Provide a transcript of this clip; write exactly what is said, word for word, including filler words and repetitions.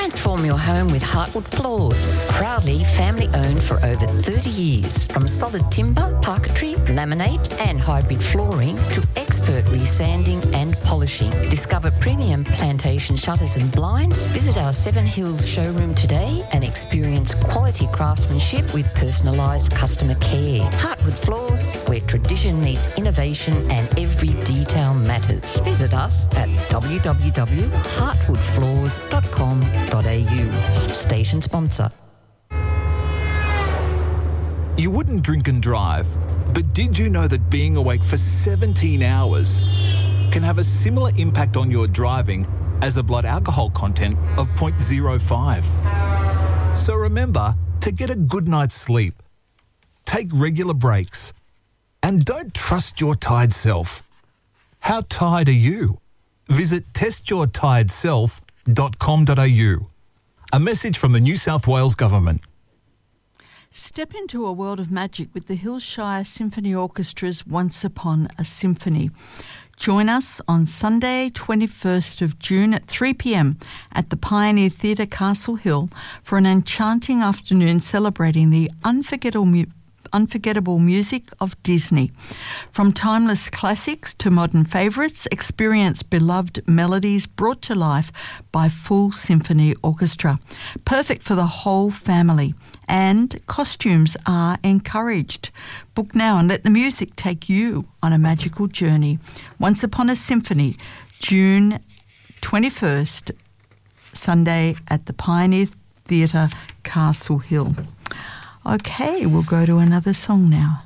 Transform your home with Heartwood Floors. Proudly family owned for over thirty years. From solid timber, parquetry, laminate and hybrid flooring to expert resanding and polishing. Discover premium plantation shutters and blinds. Visit our Seven Hills showroom today and experience quality craftsmanship with personalised customer care. Heartwood Floors, where tradition meets innovation and every detail matters. Visit us at w w w dot heartwood floors dot com dot a u. Station sponsor. You wouldn't drink and drive, but did you know that being awake for seventeen hours can have a similar impact on your driving as a blood alcohol content of zero point zero five? So remember to get a good night's sleep, take regular breaks, and don't trust your tired self. How tired are you? Visit test your tired self dot com dot a u. A message from the New South Wales Government. Step into a world of magic with the Hillshire Symphony Orchestra's Once Upon a Symphony. Join us on Sunday, twenty-first of June at three p m at the Pioneer Theatre, Castle Hill for an enchanting afternoon celebrating the unforgettable mu- unforgettable music of Disney. From timeless classics to modern favourites, experience beloved melodies brought to life by full symphony orchestra. Perfect for the whole family. And costumes are encouraged. Book now and let the music take you on a magical journey. Once Upon a Symphony, June twenty-first, Sunday at the Pioneer Theatre, Castle Hill. Okay, we'll go to another song now.